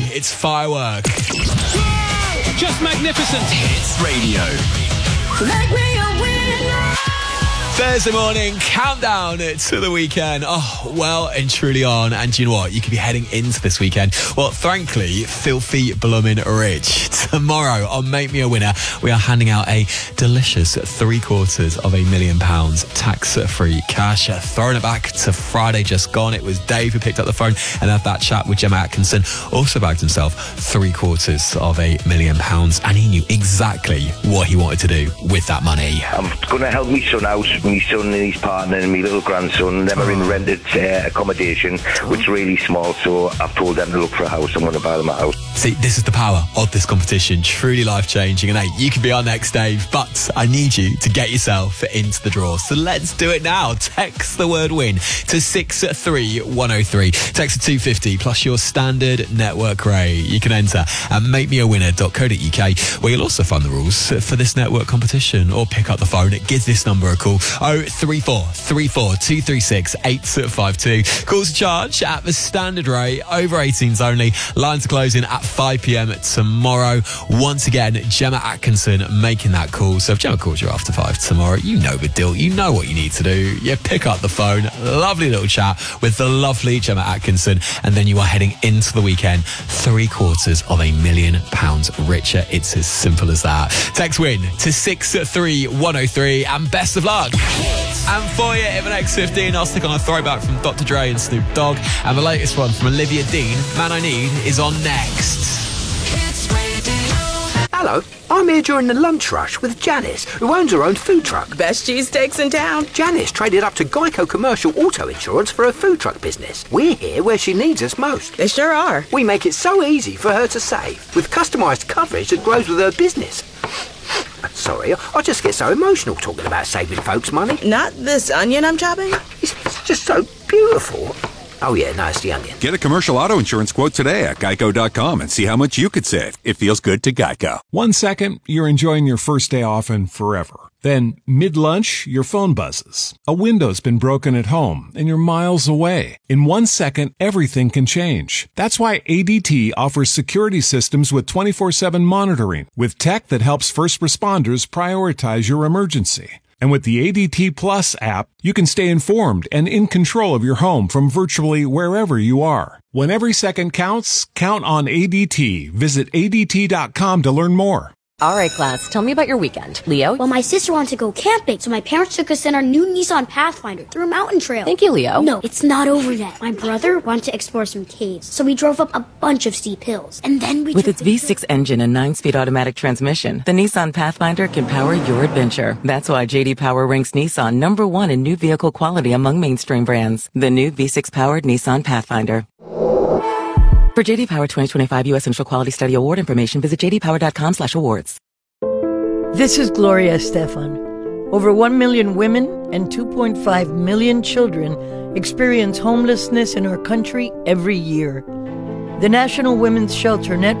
It's Firework. Just magnificent. Hits Radio. Make me a winner. Thursday morning, countdown to the weekend. Oh, well and truly on. And do you know what? You could be heading into this weekend. Well, frankly, filthy bloomin' rich. Tomorrow on Make Me a Winner, we are handing out a delicious £750,000 tax-free cash. Throwing it back to Friday just gone. It was Dave who picked up the phone and had that chat with Gemma Atkinson. Also bagged himself £750,000. And he knew exactly what he wanted to do with that money. I'm going to help my son out. My son and his partner and my little grandson, them are in rented accommodation, which is really small, so I've told them to look for a house. I'm going to buy them a house. See, this is the power of this competition. Truly life-changing. And hey, you can be our next Dave, but I need you to get yourself into the draw. So let's do it now. Text the word win to 63103. Text to 250 plus your standard network rate. You can enter at makemeawinner.co.uk, where you'll also find the rules for this network competition, or pick up the phone. Give this number a call. 034 34 236 852. Calls charge at the standard rate. Over 18s only. Lines closing at 5 p.m. tomorrow. Once again, Gemma Atkinson making that call. So if Gemma calls you after 5 tomorrow, you know the deal. You know what you need to do. You pick up the phone. Lovely little chat with the lovely Gemma Atkinson. And then you are heading into the weekend £750,000 richer. It's as simple as that. Text win to 63103 and best of luck. And for you, in the next 15, I'll stick on a throwback from Dr. Dre and Snoop Dogg. And the latest one from Olivia Dean, Man I Need, is on next. Hello, I'm here during the lunch rush with Janice, who owns her own food truck. Best cheesesteaks in town. Janice traded up to Geico Commercial Auto Insurance for her food truck business. We're here where she needs us most. They sure are. We make it so easy for her to save, with customised coverage that grows with her business. Sorry, I just get so emotional talking about saving folks money. Not this onion I'm chopping? It's just so beautiful. Oh yeah, no, it's the onion. Get a commercial auto insurance quote today at geico.com and see how much you could save. It feels good to Geico. 1 second, you're enjoying your first day off and forever. Then, mid-lunch, your phone buzzes. A window's been broken at home, and you're miles away. In 1 second, everything can change. That's why ADT offers security systems with 24/7 monitoring, with tech that helps first responders prioritize your emergency. And with the ADT Plus app, you can stay informed and in control of your home from virtually wherever you are. When every second counts, count on ADT. Visit ADT.com to learn more. All right, class, tell me about your weekend. Leo? Well, my sister wanted to go camping, so my parents took us in our new Nissan Pathfinder through a mountain trail. Thank you, Leo. No, it's not over yet. My brother wanted to explore some caves, so we drove up a bunch of steep hills. And then we... With its V6 engine and 9-speed automatic transmission, the Nissan Pathfinder can power your adventure. That's why J.D. Power ranks Nissan #1 in new vehicle quality among mainstream brands. The new V6-powered Nissan Pathfinder. For J.D. Power 2025 U.S. Initial Quality Study Award information, visit jdpower.com/awards. This is Gloria Estefan. Over 1 million women and 2.5 million children experience homelessness in our country every year. The National Women's Shelter Network